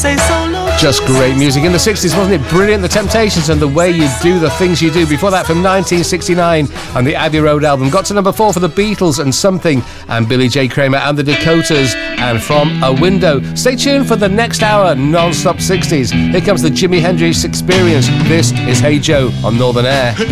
Just great music in the 60s, wasn't it? Brilliant. The Temptations and The Way You Do the Things You Do. Before that, from 1969 on the Abbey Road album. Got to number 4 for the Beatles and Something, and Billy J. Kramer and the Dakotas, and From a Window. Stay tuned for the next hour, non-stop 60s. Here comes the Jimi Hendrix Experience. This is Hey Joe on Northern Air.